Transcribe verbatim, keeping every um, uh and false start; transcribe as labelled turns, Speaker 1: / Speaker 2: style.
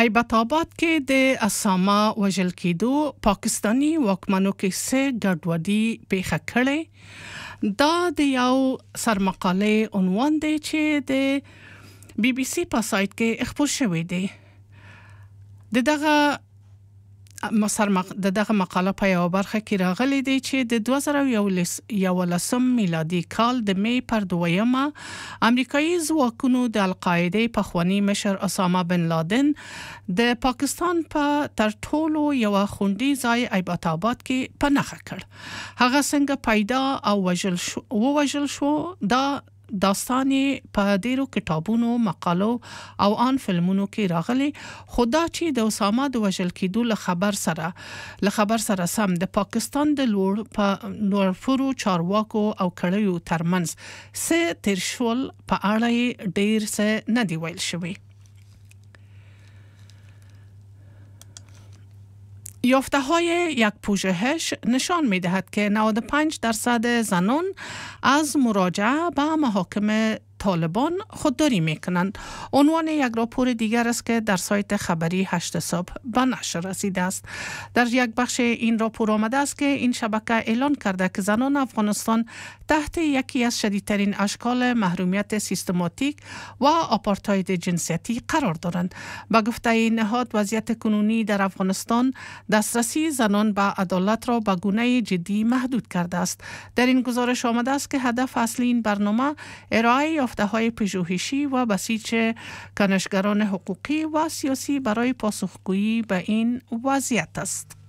Speaker 1: ایبت آباد کې د اسامه وژل کېدو پاکستانی واکمنو کې سه ګډوډي پیښه کړې. دا د یو سرمقاله عنوان دی چې د بي بي سي په سایت کې خپور شوی دی. د دغه مسرمق د دغه مقاله په یو برخه کې راغلي دی چې د دوه زره یولسم میلادي کال د می پر دویمه امریکایي ځواکونو د القاعده پخوانی مشر اسامه بن لادن د پاکستان په تر ټولو یو خوندي ځای ایبت آباد کې پناه کړ. هغه څنګه پیدا او وژل شو او وژل شو دا داستاني په ډیرو کتابونو، مقالو او ان فلمونو کې راغلي. خدا چې د اسامه د وژل کېدو له خبر سره له خبر سره سم د پاکستان د لوړ په لوړ فرو چارواکو او کړیو ترمنځ سه ترشول په اړه ډیر څه نه دی ویل شوی. یافته های یک پژوهش نشان می دهد که نود و پنج درصد زنان از مراجعه به محاکم طالبان خودداری می کنند. عنوان یک راپور دیگر است که در سایت خبری هشت صبح به نشر رسیده است. در یک بخش این راپور آمده است که این شبکه اعلان کرده که زنان افغانستان تحت یکی از شدیدترین اشکال محرومیت سیستماتیک و آپارتاید جنسیتی قرار دارند. به گفته این نهاد وضعیت کنونی در افغانستان دسترسی زنان به عدالت را به گونه جدی محدود کرده است. در این گزارش آمده است که هدف اصلی این برنامه ارائه یافته‌های پژوهشی و بسیج کنشگران حقوقی و سیاسی برای پاسخگویی به این وضعیت است.